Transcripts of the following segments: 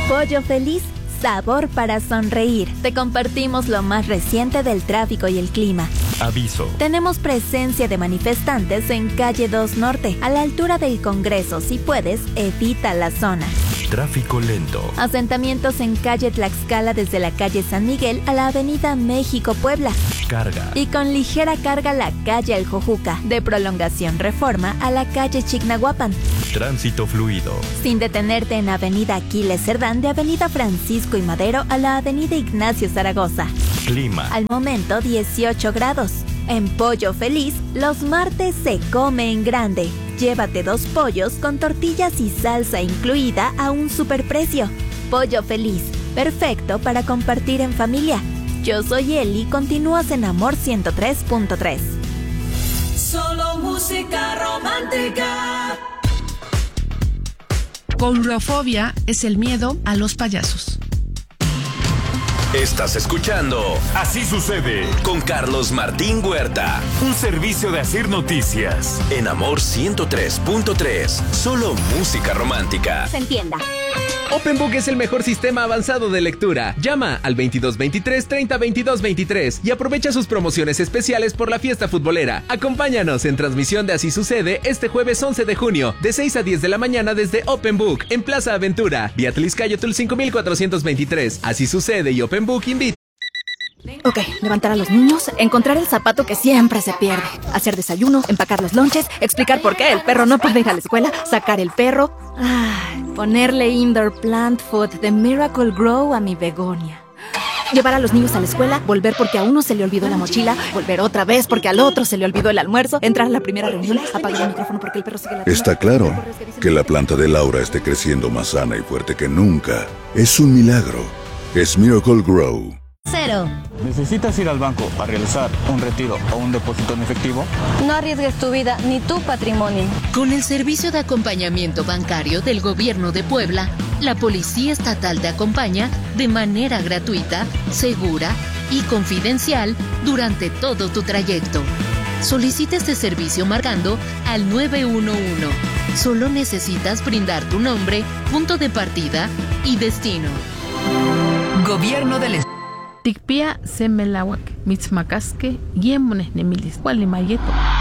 Pollo Feliz, sabor para sonreír. Te compartimos lo más reciente del tráfico y el clima. Aviso. Tenemos presencia de manifestantes en calle 2 Norte, a la altura del Congreso. Si puedes, evita la zona. Tráfico lento. Asentamientos en calle Tlaxcala desde la calle San Miguel a la avenida México-Puebla. Carga. Y con ligera carga la calle Aljojuca, de Prolongación Reforma a la calle Chignahuapan. Tránsito fluido. Sin detenerte en avenida Aquiles Cerdán, de avenida Francisco y Madero a la avenida Ignacio Zaragoza. Clima. Al momento 18 grados. En Pollo Feliz, los martes se come en grande. Llévate 2 pollos con tortillas y salsa incluida a un superprecio. Pollo Feliz, perfecto para compartir en familia. Yo soy Eli, continúas en Amor 103.3. Solo música romántica. Coulrofobia es el miedo a los payasos. Estás escuchando Así sucede con Carlos Martín Huerta un servicio de Asir Noticias. en Amor 103.3. Solo música romántica. Se entienda. OpenBook es el mejor sistema avanzado de lectura. Llama al 2223-302223 y aprovecha sus promociones especiales por la fiesta futbolera. Acompáñanos en transmisión de Así Sucede este jueves 11 de junio, de 6 a 10 de la mañana desde OpenBook, en Plaza Aventura, vía Tliscayotl 5423. Así Sucede y OpenBook invita. Ok, levantar a los niños, encontrar el zapato que siempre se pierde, hacer desayuno, empacar los lonches, explicar por qué el perro no puede ir a la escuela, sacar el perro, ponerle indoor plant food de Miracle Grow a mi begonia. Llevar a los niños a la escuela, volver porque a uno se le olvidó la mochila, volver otra vez porque al otro se le olvidó el almuerzo, entrar a la primera reunión, apagar el micrófono porque el perro sigue ladrando. Está claro que la planta de Laura esté creciendo más sana y fuerte que nunca. Es un milagro. Es Miracle Grow. 0. ¿Necesitas ir al banco a realizar un retiro o un depósito en efectivo? No arriesgues tu vida ni tu patrimonio. Con el servicio de acompañamiento bancario del Gobierno de Puebla, la Policía Estatal te acompaña de manera gratuita, segura y confidencial durante todo tu trayecto. Solicita este servicio marcando al 911. Solo necesitas brindar tu nombre, punto de partida y destino. Gobierno del Estado. Tikpia semelawak, mitzmacasque, yemones nemilis, mayeto.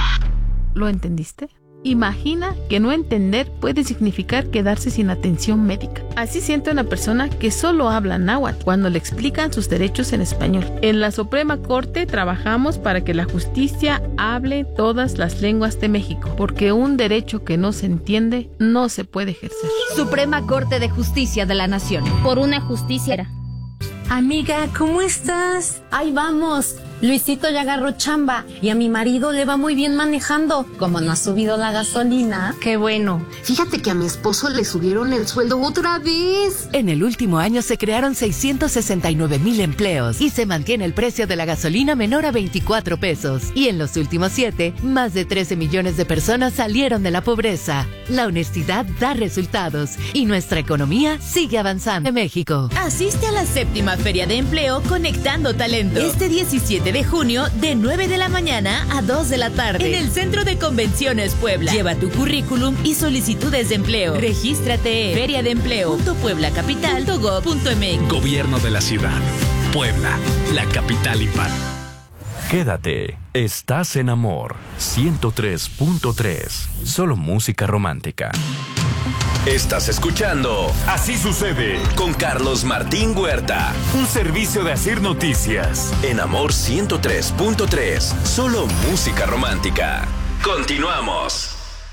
¿Lo entendiste? Imagina que no entender puede significar quedarse sin atención médica. Así siente una persona que solo habla náhuatl cuando le explican sus derechos en español. En la Suprema Corte trabajamos para que la justicia hable todas las lenguas de México, porque un derecho que no se entiende no se puede ejercer. Suprema Corte de Justicia de la Nación. Por una justicia. Amiga, ¿cómo estás? Ahí vamos. Luisito ya agarró chamba y a mi marido le va muy bien manejando. Como no ha subido la gasolina. Qué bueno. Fíjate que a mi esposo le subieron el sueldo otra vez. En el último año se crearon 669,000 empleos y se mantiene el precio de la gasolina menor a 24 pesos. Y en los últimos 7, más de 13 millones de personas salieron de la pobreza. La honestidad da resultados y nuestra economía sigue avanzando en México. Asiste a la 7ª Feria de Empleo Conectando Talento. Este 17 de junio, de 9 de la mañana a 2 de la tarde. En el Centro de Convenciones Puebla. Lleva tu currículum y solicitudes de empleo. Regístrate en feriadeempleo.pueblacapital.gov.mx. Gobierno de la Ciudad. Puebla, la capital impar. Quédate. Estás en Amor 103.3. Solo música romántica. Estás escuchando Así Sucede con Carlos Martín Huerta un servicio de Asir Noticias en Amor 103.3. Solo música romántica. Continuamos.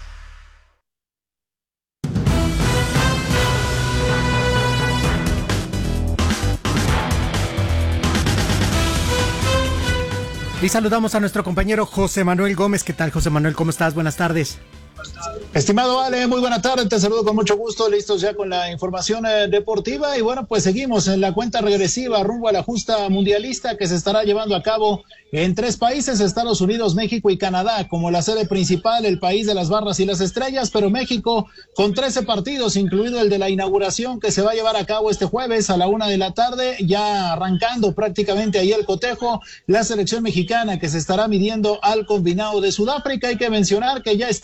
Y saludamos a nuestro compañero José Manuel Gómez. ¿Qué tal, José Manuel? ¿Cómo estás? Buenas tardes. Estimado Ale, muy buena tarde, te saludo con mucho gusto, listos ya con la información deportiva y bueno, pues seguimos en la cuenta regresiva rumbo a la justa mundialista que se estará llevando a cabo en 3 países, Estados Unidos, México y Canadá, como la sede principal, el país de las barras y las estrellas, pero México con 13 partidos, incluido el de la inauguración que se va a llevar a cabo este jueves a la 1 de la tarde, ya arrancando prácticamente ahí el cotejo, la selección mexicana que se estará midiendo al combinado de Sudáfrica. Hay que mencionar que ya está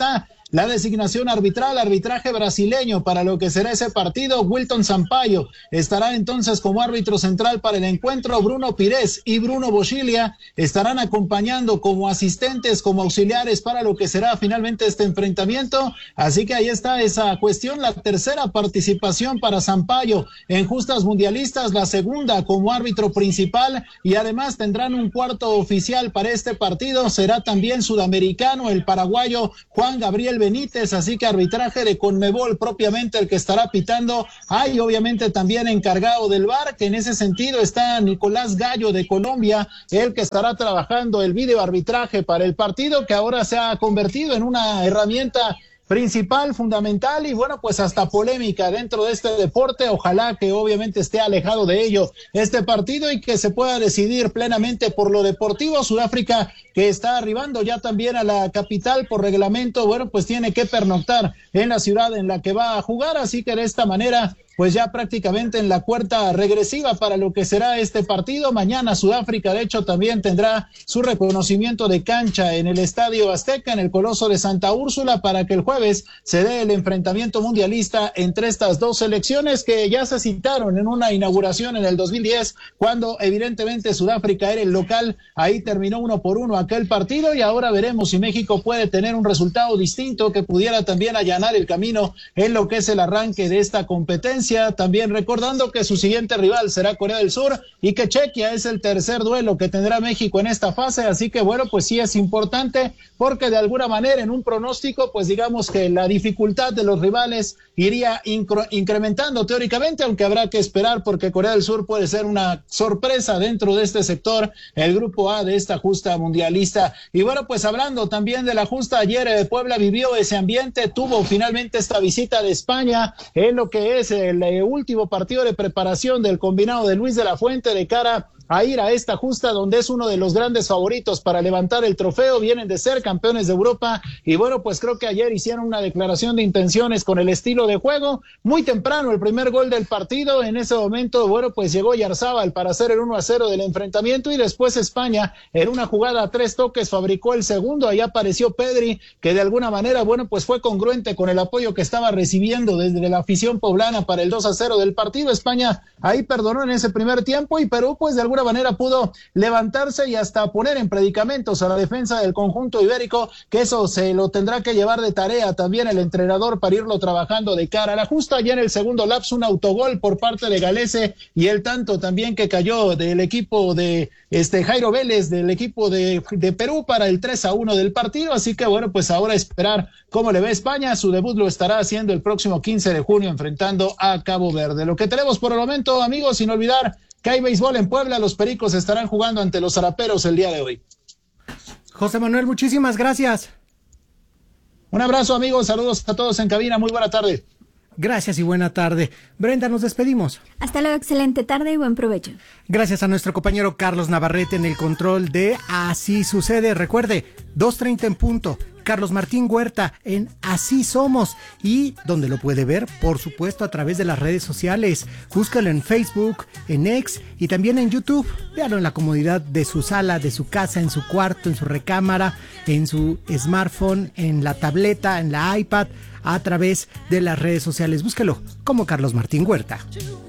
la designación arbitral, arbitraje brasileño para lo que será ese partido. Wilton Sampaio estará entonces como árbitro central para el encuentro. Bruno Pires y Bruno Boschilia estarán acompañando como asistentes, como auxiliares para lo que será finalmente este enfrentamiento. Así que ahí está esa cuestión, la tercera participación para Sampaio en justas mundialistas, la segunda como árbitro principal, y además tendrán un cuarto oficial para este partido. Será también sudamericano, el paraguayo Juan Gabriel Benítez, así que arbitraje de Conmebol propiamente el que estará pitando. Hay obviamente también encargado del VAR, que en ese sentido está Nicolás Gallo de Colombia, el que estará trabajando el video arbitraje para el partido, que ahora se ha convertido en una herramienta principal, fundamental y bueno, pues hasta polémica dentro de este deporte. Ojalá que obviamente esté alejado de ello este partido y que se pueda decidir plenamente por lo deportivo. Sudáfrica, que está arribando ya también a la capital por reglamento, bueno, pues tiene que pernoctar en la ciudad en la que va a jugar, así que de esta manera pues ya prácticamente en la cuarta regresiva para lo que será este partido. Mañana Sudáfrica, de hecho, también tendrá su reconocimiento de cancha en el Estadio Azteca, en el Coloso de Santa Úrsula, para que el jueves se dé el enfrentamiento mundialista entre estas dos selecciones que ya se citaron en una inauguración en el 2010, cuando evidentemente Sudáfrica era el local. Ahí terminó 1-1 aquel partido y ahora veremos si México puede tener un resultado distinto que pudiera también allanar el camino en lo que es el arranque de esta competencia. También recordando que su siguiente rival será Corea del Sur y que Chequia es el tercer duelo que tendrá México en esta fase, así que bueno, pues sí es importante porque de alguna manera en un pronóstico pues digamos que la dificultad de los rivales iría incrementando teóricamente, aunque habrá que esperar porque Corea del Sur puede ser una sorpresa dentro de este sector, el grupo A de esta justa mundialista. Y bueno, pues hablando también de la justa, ayer Puebla vivió ese ambiente, tuvo finalmente esta visita de España en lo que es el último partido de preparación del combinado de Luis de la Fuente de cara a ir a esta justa donde es uno de los grandes favoritos para levantar el trofeo. Vienen de ser campeones de Europa y bueno, pues creo que ayer hicieron una declaración de intenciones con el estilo de juego. Muy temprano el primer gol del partido, en ese momento bueno, pues llegó Yarzábal para hacer el 1-0 del enfrentamiento y después España en una jugada a 3 toques fabricó el segundo. Ahí apareció Pedri, que de alguna manera bueno, pues fue congruente con el apoyo que estaba recibiendo desde la afición poblana para el 2-0 del partido. España ahí perdonó en ese primer tiempo y Perú pues de alguna manera pudo levantarse y hasta poner en predicamentos a la defensa del conjunto ibérico, que eso se lo tendrá que llevar de tarea también el entrenador para irlo trabajando de cara a la justa. Ya en el segundo lapso un autogol por parte de Galese y el tanto también que cayó del equipo de Jairo Vélez del equipo de Perú para el 3-1 del partido, así que bueno, pues ahora esperar cómo le ve España. Su debut lo estará haciendo el próximo 15 de junio enfrentando a Cabo Verde. Lo que tenemos por el momento, amigos, sin olvidar que hay béisbol en Puebla. Los Pericos estarán jugando ante los Zaraperos el día de hoy. José Manuel, muchísimas gracias. Un abrazo, amigos, saludos a todos en cabina, muy buena tarde. Gracias y buena tarde. Brenda, nos despedimos. Hasta luego, excelente tarde y buen provecho. Gracias a nuestro compañero Carlos Navarrete en el control de Así Sucede. Recuerde, 2:30 en punto. Carlos Martín Huerta en Así Somos, y donde lo puede ver, por supuesto, a través de las redes sociales. Búscalo en Facebook, en X y también en YouTube. Véalo en la comodidad de su sala, de su casa, en su cuarto, en su recámara, en su smartphone, en la tableta, en la iPad, a través de las redes sociales. Búsquelo como Carlos Martín Huerta.